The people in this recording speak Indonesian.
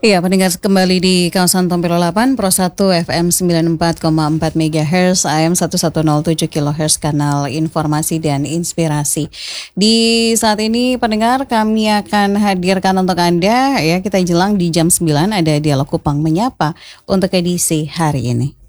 Iya, pendengar kembali di kawasan Tompelo 8, Pro 1 FM 94,4 MHz, AM 1107 kHz, kanal informasi dan inspirasi. Di saat ini pendengar kami akan hadirkan untuk Anda, ya kita jelang di jam 9 ada dialog Kupang Menyapa untuk edisi hari ini.